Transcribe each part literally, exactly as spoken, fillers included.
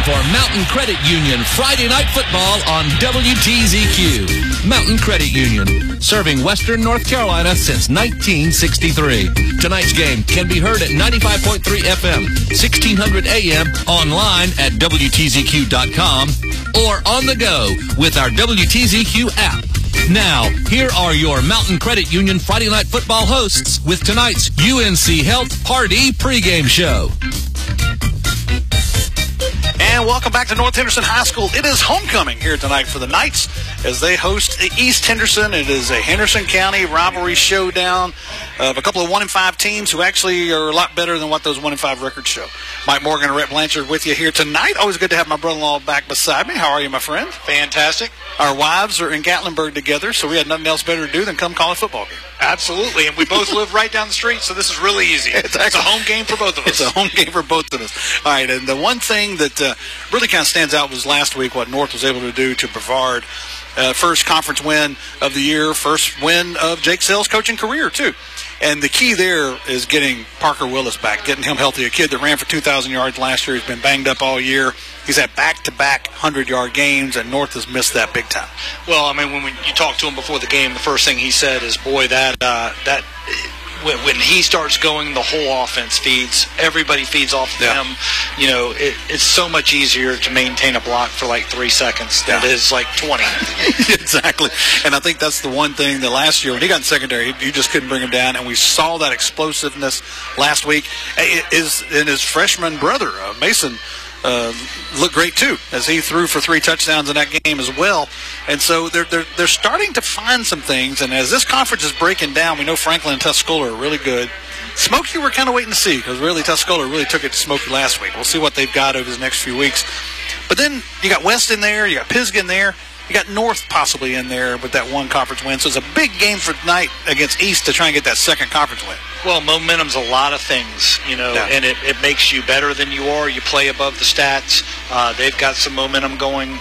for Mountain Credit Union Friday Night Football on W T Z Q. Mountain Credit Union, serving Western North Carolina since nineteen sixty-three. Tonight's game can be heard at ninety-five point three F M, sixteen hundred A M, online at W T Z Q dot com, or on the go with our W T Z Q app. Now, here are your Mountain Credit Union Friday Night Football hosts with tonight's U N C Health Party pregame show. And welcome back to North Henderson High School. It is homecoming here tonight for the Knights as they host East Henderson. It is a Henderson County rivalry showdown of a couple of one and five teams who actually are a lot better than what those one and five records show. Mike Morgan and Rhett Blanchard with you here tonight. Always good to have my brother-in-law back beside me. How are you, my friend? Fantastic. Our wives are in Gatlinburg together, so we had nothing else better to do than come call a football game. Absolutely, and we both live right down the street, so this is really easy. It's, it's a home game for both of us. It's a home game for both of us. All right, and the one thing that uh, really kind of stands out was last week what North was able to do to Brevard. Uh, first conference win of the year, first win of Jake Sell's coaching career, too. And the key there is getting Parker Willis back, getting him healthy. A kid that ran for two thousand yards last year. He's been banged up all year. He's had back-to-back hundred-yard games, and North has missed that big time. Well, I mean, when, when you talked to him before the game, the first thing he said is, boy, that uh, that when, when he starts going, the whole offense feeds. Everybody feeds off of yeah. him. You know, it, it's so much easier to maintain a block for like three seconds than yeah. it is like twenty. Exactly. And I think that's the one thing that last year when he got in secondary, you just couldn't bring him down, and we saw that explosiveness last week. Is in his freshman brother, uh, Mason, Uh, looked great too, as he threw for three touchdowns in that game as well. And so they're, they're, they're starting to find some things, and as this conference is breaking down, we know Franklin and Tuscola are really good. Smoky we're kind of waiting to see, because really Tuscola really took it to Smoky last week. We'll see what they've got over the next few weeks. But then you got West in there, you got Pisgah in there, you got North possibly in there with that one conference win. So it's a big game for tonight against East to try and get that second conference win. Well, momentum's a lot of things, you know, yeah. and it, it makes you better than you are. You play above the stats. Uh, they've got some momentum going.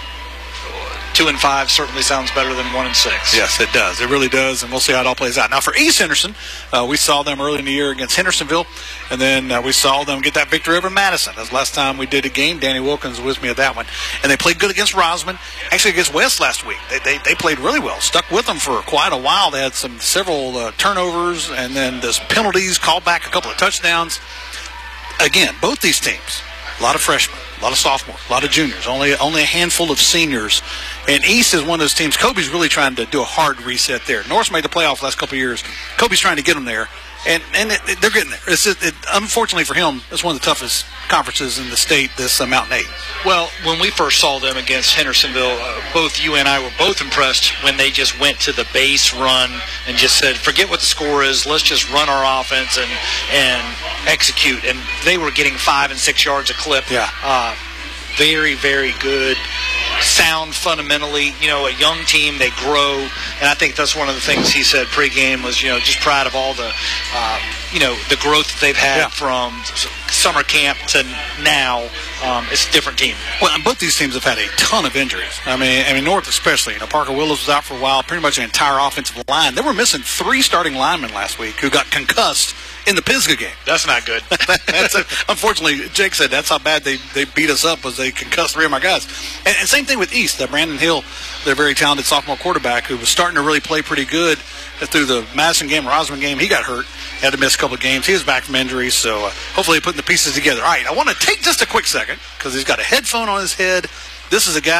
Two and five certainly sounds better than one and six. Yes, it does. It really does, and we'll see how it all plays out. Now, for East Henderson, uh, we saw them early in the year against Hendersonville, and then uh, we saw them get that victory over Madison. That's the last time we did a game. Danny Wilkins was with me at that one. And they played good against Rosman, actually against West last week. They they, they played really well, stuck with them for quite a while. They had some several uh, turnovers, and then there's penalties, called back a couple of touchdowns. Again, both these teams, a lot of freshmen, a lot of sophomores, a lot of juniors, only only a handful of seniors. And East is one of those teams. Kobe's really trying to do a hard reset there. North's made the playoffs the last couple of years. Kobe's trying to get them there, and and it, it, they're getting there. It's it, it, unfortunately for him, it's one of the toughest conferences in the state, this uh, Mountain eight. Well, when we first saw them against Hendersonville, uh, both you and I were both impressed when they just went to the base run and just said, forget what the score is, let's just run our offense and and execute. And they were getting five and six yards a clip. Yeah. Uh, very, very good. Sound fundamentally, you know, a young team, they grow, and I think that's one of the things he said pregame was, you know, just proud of all the, uh, you know, the growth that they've had yeah. from summer camp to now. Um, it's a different team. Well, and both these teams have had a ton of injuries. I mean, I mean North especially. You know, Parker Willis was out for a while, pretty much an entire offensive line. They were missing three starting linemen last week who got concussed in the Pisgah game. That's not good. that's a, unfortunately, Jake said that's how bad they, they beat us up, was they concussed three of my guys. And, and same thing with East. Uh, Brandon Hill, their very talented sophomore quarterback, who was starting to really play pretty good through the Madison game, Rosman game. He got hurt, had to miss a couple of games. He was back from injury, so uh, hopefully putting the pieces together. All right, I want to take just a quick second because he's got a headphone on his head. This is a guy